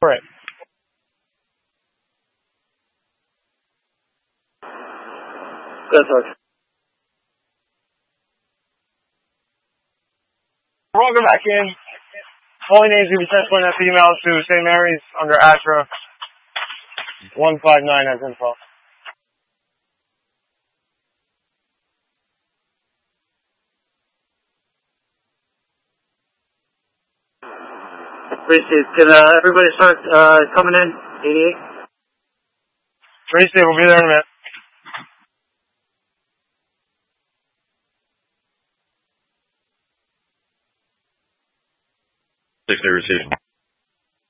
Right. Good, sir. Welcome back in. Calling names will be transferring that email to St. Mary's under ASHRA 159 as info. Appreciate it. Can everybody start coming in? 88? Tracy, we'll be there in a minute. 60 received.